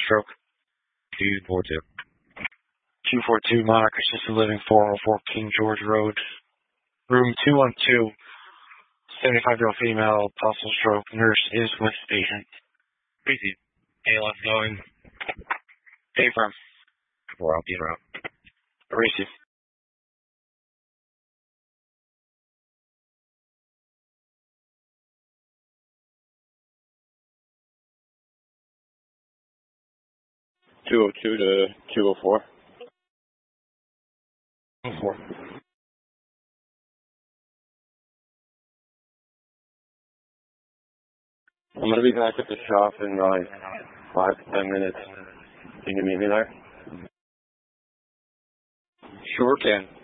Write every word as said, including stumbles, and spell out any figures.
stroke. two four two. two forty-two, Monarch Assisted Living, four oh four King George Road. Room two one two. seventy-five-year-old female, possible stroke. Nurse is with patient. Receive. A L F going. Affirm. four I'll be en route. Receive. two oh two to two oh four. oh four. I'm going to be back at the shop in like five to ten minutes. Can you meet me there? Sure can.